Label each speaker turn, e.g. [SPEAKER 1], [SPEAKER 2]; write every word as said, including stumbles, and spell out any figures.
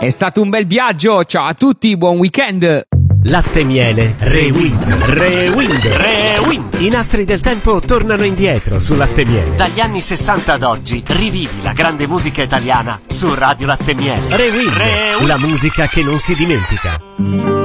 [SPEAKER 1] È stato un bel viaggio, ciao a tutti, buon weekend.
[SPEAKER 2] Latte Miele Rewind, Rewind, Rewind. I nastri del tempo tornano indietro su Latte Miele.
[SPEAKER 3] Dagli anni sessanta ad oggi rivivi la grande musica italiana su Radio Latte Miele.
[SPEAKER 2] Rewind, Rewind. La musica che non si dimentica.